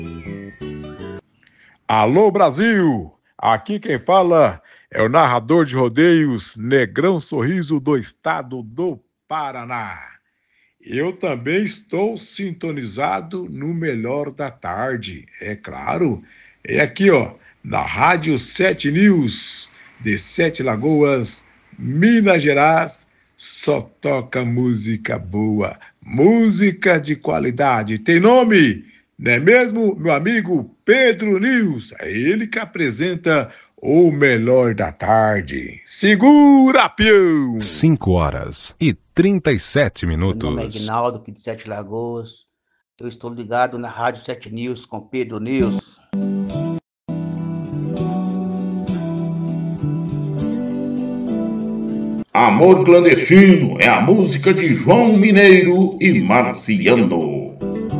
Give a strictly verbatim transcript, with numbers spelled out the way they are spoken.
Alô Brasil, aqui quem fala é o narrador de rodeios Negrão Sorriso do estado do Paraná. Eu também estou sintonizado no melhor da tarde, é claro. É aqui, ó, na Rádio Sete News, de Sete Lagoas, Minas Gerais. Só toca música boa, música de qualidade. Tem nome, não é mesmo, meu amigo Pedro News? É ele que apresenta o melhor da tarde. Segura, peão! cinco horas e trinta e sete Meu nome é minutos. Ignaldo, aqui de Sete Lagoas. Eu estou ligado na Rádio Sete News com Pedro News. Amor Clandestino é a música de João Mineiro e Marciano.